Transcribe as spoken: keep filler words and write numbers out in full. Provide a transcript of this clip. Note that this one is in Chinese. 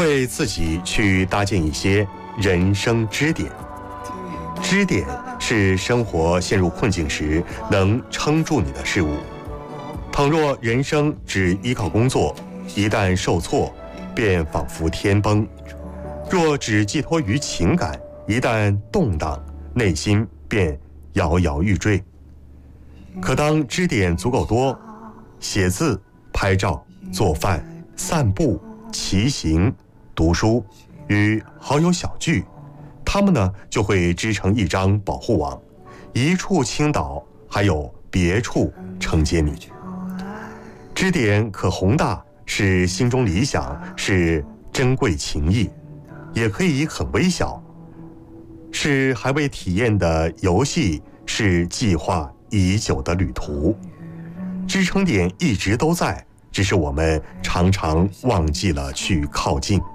为自己去搭建一些人生支点。支点是生活陷入困境时能撑住你的事物。倘若人生只依靠工作，一旦受挫，便仿佛天崩；若只寄托于情感，一旦动荡，内心便摇摇欲坠。可当支点足够多，写字、拍照、做饭、散步、骑行、读书，与好友小聚，他们呢就会织成一张保护网，一处倾倒，还有别处承接你。支点可宏大，是心中理想，是珍贵情谊，也可以很微小，是还未体验的游戏，是计划已久的旅途。支撑点一直都在，只是我们常常忘记了去靠近。